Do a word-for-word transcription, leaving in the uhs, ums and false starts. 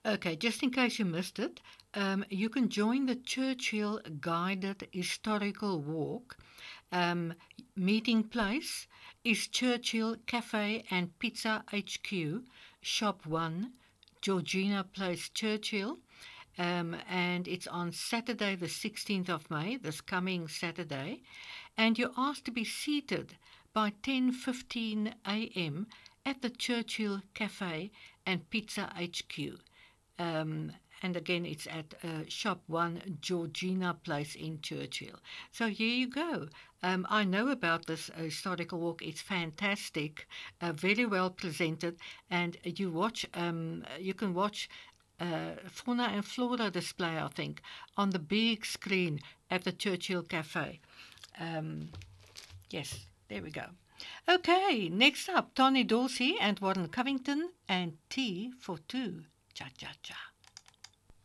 Okay, just in case you missed it, um, you can join the Churchill Guided Historical Walk. Um, Meeting place is Churchill Cafe and Pizza H Q, Shop one, Georgina Place, Churchill. Um, and it's on Saturday, the sixteenth of May, this coming Saturday. And you're asked to be seated by ten fifteen a m at the Churchill Cafe and Pizza H Q. Um, and again, it's at uh, Shop one, Georgina Place in Churchill. So here you go. Um, I know about this uh, historical walk. It's fantastic, uh, very well presented, and you watch. Um, you can watch uh, fauna and flora display, I think, on the big screen at the Churchill Cafe. Um, yes, there we go. Okay, next up, Tony Dorsey and Warren Covington and Tea for Two. Cha cha cha.